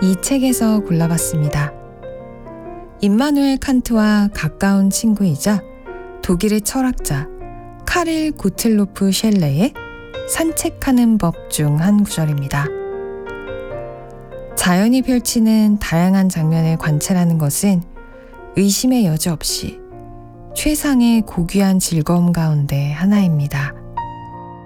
이 책에서 골라봤습니다. 임마누엘 칸트와 가까운 친구이자 독일의 철학자 카릴 고틀로프 셸레의 산책하는 법 중 한 구절입니다. 자연이 펼치는 다양한 장면을 관찰하는 것은 의심의 여지 없이 최상의 고귀한 즐거움 가운데 하나입니다.